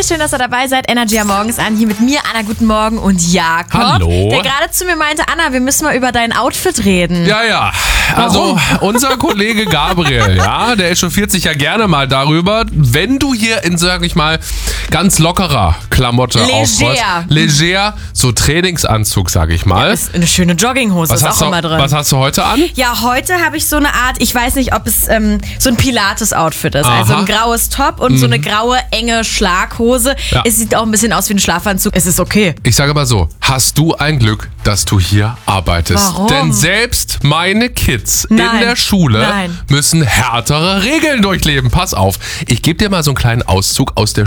schön, dass ihr dabei seid. Energy am Morgens an. Hier mit mir, Anna, guten Morgen und Jakob. Hallo. Der gerade zu mir meinte, Anna, wir müssen mal über dein Outfit reden. Ja. Also unser Kollege Gabriel, der ist schon 40 ja gerne mal darüber, wenn du hier in, sag ich mal, ganz lockerer Klamotte aufrollst. Leger, so Trainingsanzug, sag ich mal. Ist eine schöne Jogginghose, ist auch immer drin. Was hast du heute an? Ja, heute habe ich so eine Art, ich weiß nicht, ob es so ein Pilates-Outfit ist. Aha. Also ein graues Top und so eine graue, enge Schlaghose. Ja. Es sieht auch ein bisschen aus wie ein Schlafanzug. Es ist okay. Ich sage mal so, hast du ein Glück, dass du hier arbeitest. Warum? Denn selbst meine Kids in der Schule müssen härtere Regeln durchleben. Pass auf, ich gebe dir mal so einen kleinen Auszug aus der